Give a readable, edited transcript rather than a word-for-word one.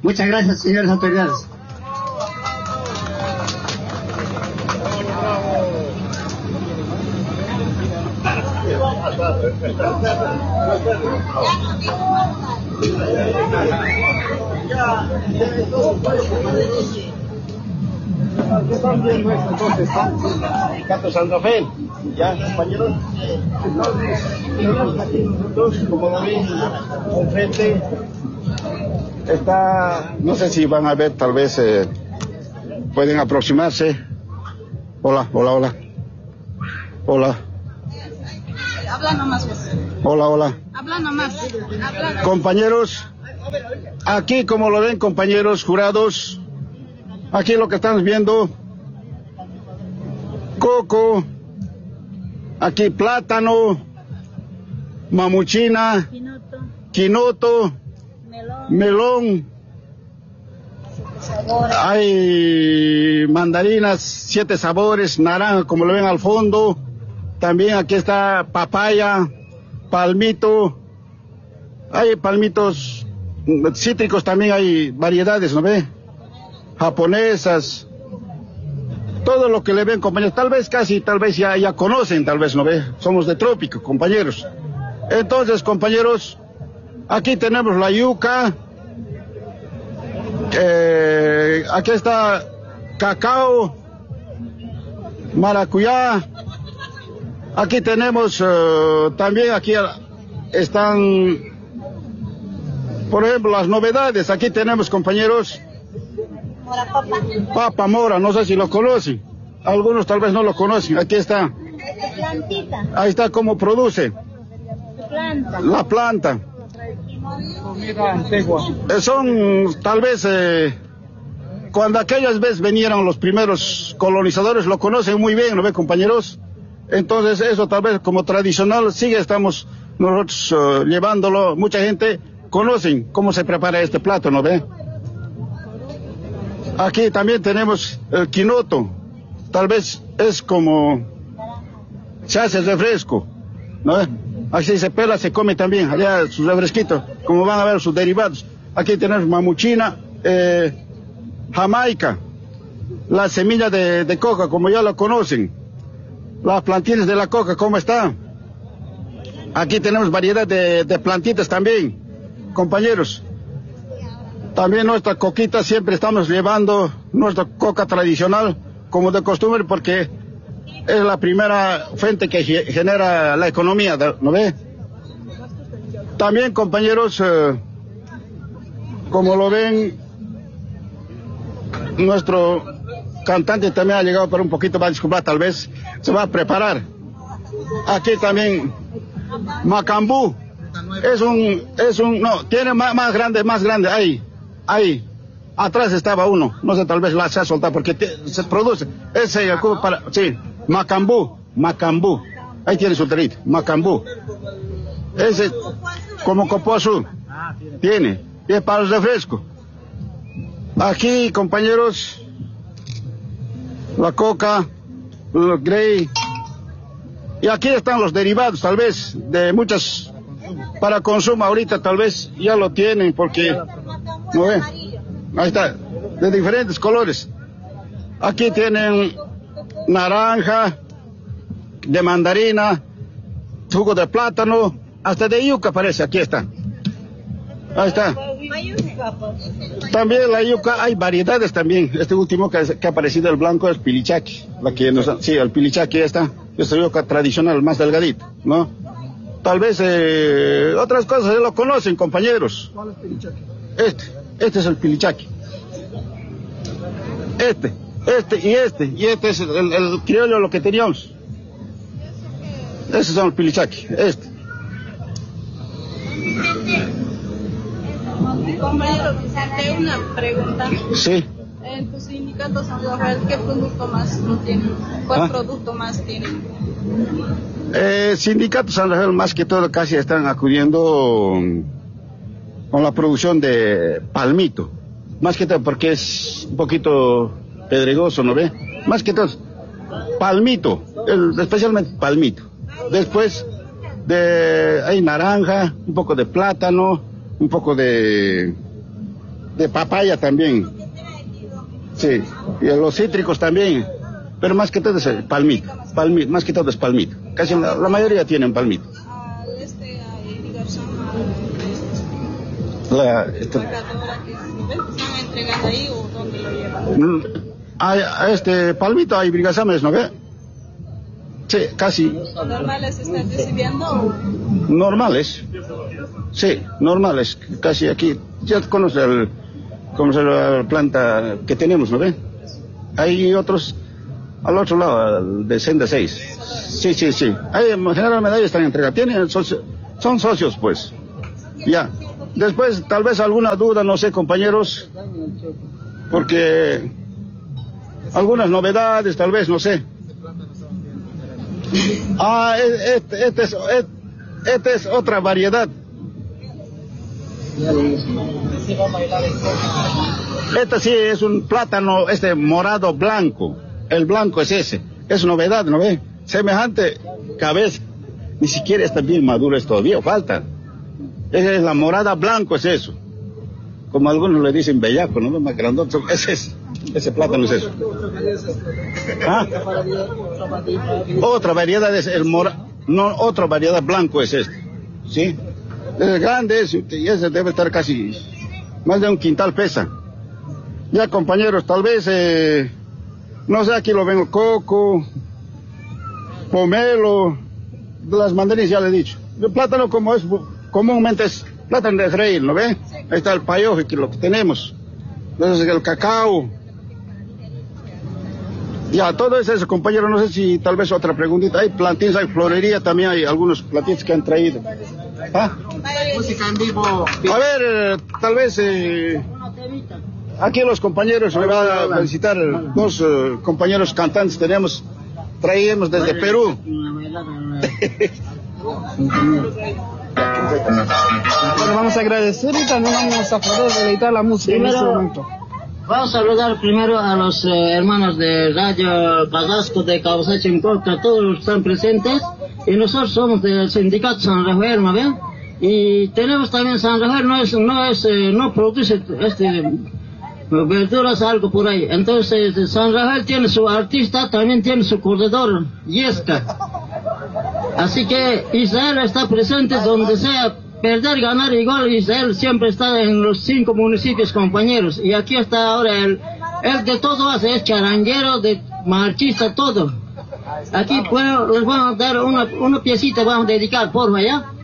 Muchas gracias, señores autoridades. Están viendo esto entonces, Sindicato San Rafael, ya compañeros, entonces aquí nosotros, como lo ven, enfrente está, no sé si van a ver, tal vez pueden aproximarse. Hola. Habla nomás, pues. Hola. Habla nomás. Habla. Compañeros, aquí como lo ven, compañeros jurados, aquí lo que estamos viendo, coco, aquí plátano, mamuchina, quinoto, melón, hay mandarinas, 7 sabores, naranja, como lo ven al fondo, también aquí está papaya, palmito, hay palmitos cítricos, también hay variedades, ¿no ve? Japonesas, todo lo que le ven, compañeros, tal vez ya conocen, tal vez, ¿no ve? Somos de trópico, compañeros. Entonces, compañeros, aquí tenemos la yuca, aquí está cacao, maracuyá, aquí tenemos también, aquí están, por ejemplo, las novedades, aquí tenemos, compañeros, papa mora, no sé si lo conocen, algunos tal vez no lo conocen, aquí está, ahí está cómo produce la planta. Comida antigua. Son tal vez cuando aquellas veces vinieron los primeros colonizadores, lo conocen muy bien, ¿no ve, compañeros? Entonces eso tal vez como tradicional estamos nosotros llevándolo, mucha gente conoce cómo se prepara este plato, ¿no ve? Aquí también tenemos el quinoto, tal vez es como se hace refresco, ¿no? Así se pela, se come también, allá sus refresquitos, como van a ver sus derivados. Aquí tenemos mamuchina, jamaica, la semilla de coca, como ya lo conocen, las plantitas de la coca, ¿cómo está? Aquí tenemos variedad de plantitas también, compañeros. También nuestra coquita, siempre estamos llevando nuestra coca tradicional, como de costumbre, porque es la primera fuente que genera la economía, ¿no ve? También, compañeros, como lo ven, nuestro cantante también ha llegado, pero un poquito va a disculpar, tal vez se va a preparar. Aquí también macambú, no, tiene más grande, ahí, atrás estaba uno, no sé, tal vez la se ha soltado porque se produce, ese para, sí, macambú, ahí tiene su territo, macambú, ese como copo azul, tiene, y es para el refresco. Aquí, compañeros, la coca, el grey, y aquí están los derivados, tal vez, de muchas, para consumo ahorita, tal vez ya lo tienen, porque, ¿no ven? Ahí está, de diferentes colores. Aquí tienen naranja, de mandarina, jugo de plátano, hasta de yuca parece, aquí está. Ahí está. También la yuca, hay variedades también. Este último que ha aparecido, el blanco, es pilichaqui. Sí, el pilichaqui está. Esta yuca tradicional, más delgadito, ¿no? Tal vez otras cosas ya lo conocen, compañeros. ¿Cuál es pilichaqui? Este es el pilichaqui. Este es el criollo, lo que teníamos. Esos son el pilichaqui, Compañero, tengo una pregunta. Sí. En tu sindicato San Rafael, ¿qué producto más no tienen? ¿Cuál producto más tienen? Sindicato San Rafael, más que todo, casi están acudiendo con la producción de palmito. Más que todo, porque es un poquito pedregoso, ¿no ve? Más que todo, palmito, especialmente palmito. Después hay naranja, un poco de plátano, un poco de de papaya también. Sí, y los cítricos también. Pero más que todo es palmito, más que todo es palmito. Casi la mayoría tienen palmito. ¿Están entregando ahí o dónde lo llevan? A este palmito hay brigasames, ¿no ve? Sí, casi. ¿Normales están recibiendo? Normales. Sí, normales. Casi aquí. Ya conoce la planta que tenemos, ¿no ve? Hay otros al otro lado, de Senda 6. Sí. Ahí generalmente ahí están entregados. Son socios, pues. Ya. Después, tal vez alguna duda, no sé, compañeros, porque algunas novedades, tal vez, no sé. Esta es otra variedad. Esta sí es un plátano, morado blanco. El blanco es ese. Es novedad, ¿no ve? Semejante cabeza. Ni siquiera está bien maduro, es todavía, falta. Es la morada blanco, es eso. Como algunos le dicen bellaco, ¿no? Más grandote. Ese plátano es eso. ¿Ah? Otra variedad es otra variedad blanco es este. ¿Sí? Es grande y ese debe estar casi más de 1 quintal pesa. Ya, compañeros, tal vez, no sé, aquí lo vengo, coco, pomelo, las mandarinas ya le he dicho. El plátano como es, comúnmente es plátano de freír, ¿no ve? Ahí está el payoje, que lo que tenemos. Entonces el cacao. Ya, todo eso, compañero, no sé si tal vez otra preguntita. Hay plantillas, hay florería, también hay algunos platillos que han traído. ¿Ah? Música en vivo. A ver, tal vez aquí los compañeros me van a felicitar, 2 compañeros cantantes traíamos desde Perú. Bueno, vamos a agradecer y también vamos a poder deleitar la música en este momento. Vamos a saludar primero a los hermanos de Radio Pagasco de Causachimpolca, todos están presentes, y nosotros somos del sindicato San Rafael, ¿no ven? Y tenemos también San Rafael, no produce verduras, algo por ahí. Entonces San Rafael tiene su artista, también tiene su corredor, Yesca. Así que Israel está presente donde sea, perder, ganar, igual Israel siempre está en los 5 municipios, compañeros. Y aquí está ahora él de todo hace, es charanguero, de marchista, todo. Aquí les vamos a dar una piecita, vamos a dedicar, porfa, ¿ya?